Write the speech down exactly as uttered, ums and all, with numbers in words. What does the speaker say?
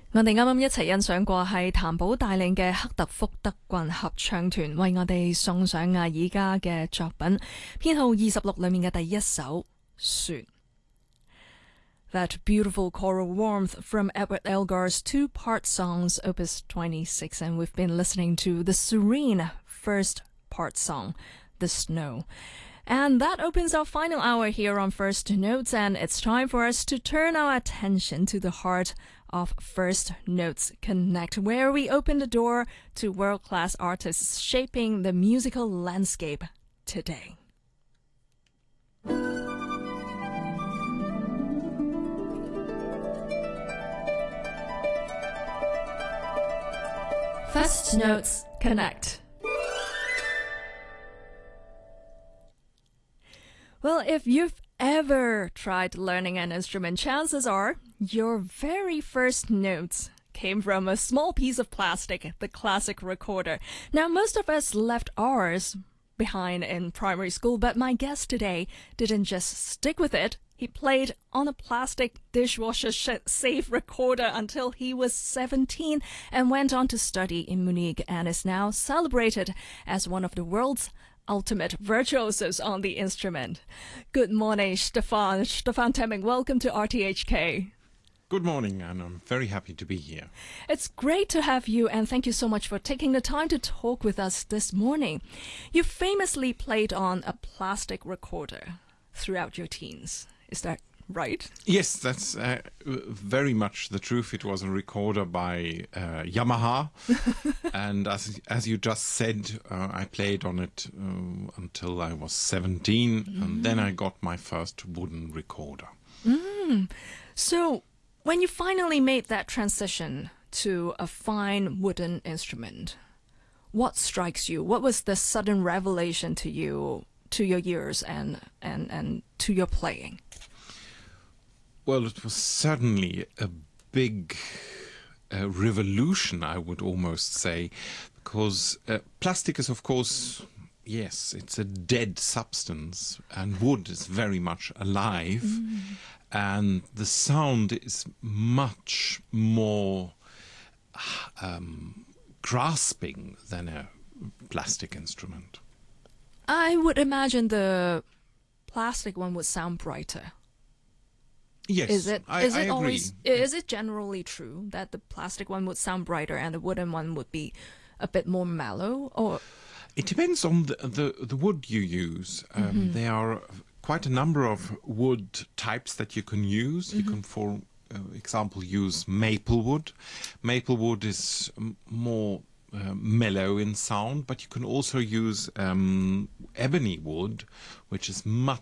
我哋啱啱一齊欣賞過係譚寶帶領嘅克特福德郡合唱團為我哋送上艾爾加嘅作品編號二十六裏面嘅第一首雪。That beautiful choral warmth from Edward Elgar's two-part songs, Opus twenty-six, and we've been listening to the serene first part song, The Snow. And that opens our final hour here on First Notes, and it's time for us to turn our attention to the heart of First Notes Connect, where we open the door to world-class artists shaping the musical landscape today. First Notes Connect. Well, if you've ever tried learning an instrument, chances are your very first notes came from a small piece of plastic, the classic recorder. Now, most of us left ours behind in primary school, but my guest today didn't just stick with it. He played on a plastic dishwasher-safe recorder until he was seventeen and went on to study in Munich and is now celebrated as one of the world's ultimate virtuosos on the instrument. Good morning, Stefan. Stefan Temming, welcome to R T H K. Good morning, and I'm very happy to be here. It's great to have you, and thank you so much for taking the time to talk with us this morning. You famously played on a plastic recorder throughout your teens. Is that right? Yes, that's uh, very much the truth. It was a recorder by uh, Yamaha, and as as you just said, uh, I played on it uh, until I was seventeen, mm. and then I got my first wooden recorder. Mm. So, when you finally made that transition to a fine wooden instrument, what strikes you? What was the sudden revelation to you, to your ears, and and, and to your playing? Well, it was certainly a big uh, revolution, I would almost say, because uh, plastic is, of course, yes, it's a dead substance, and wood is very much alive, mm. and the sound is much more um, grasping than a plastic instrument. I would imagine the plastic one would sound brighter. Yes, is it, I, is I it agree. Always, is it generally true that the plastic one would sound brighter and the wooden one would be a bit more mellow? Or it depends on the the, the wood you use. Um, mm-hmm. There are quite a number of wood types that you can use. Mm-hmm. You can, for uh, example, use maple wood. Maple wood is m- more Uh, mellow in sound, but you can also use um, ebony wood, which is much